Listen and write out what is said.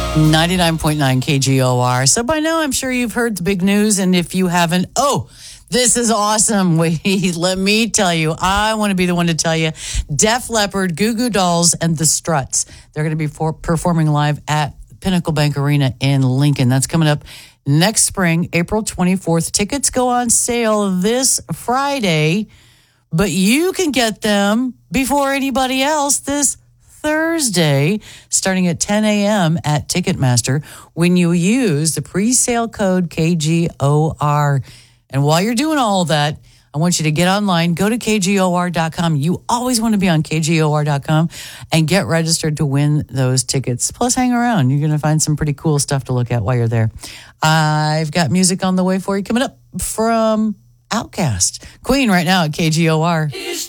99.9 KGOR. So by now, I'm sure you've heard the big news. And if you haven't, this is awesome. Wait, let me tell you. I want to be the one to tell you. Def Leppard, Goo Goo Dolls, and the Struts. They're going to be performing live at Pinnacle Bank Arena in Lincoln. That's coming up next spring, April 24th. Tickets go on sale this Friday, but you can get them before anybody else this Thursday, starting at 10 a.m. at Ticketmaster when you use the pre-sale code KGOR. And while you're doing all of that, I want you to get online, go to KGOR.com. You always want to be on KGOR.com and get registered to win those tickets. Plus, hang around. You're going to find some pretty cool stuff to look at while you're there. I've got music on the way for you coming up from Outkast. Queen right now at KGOR.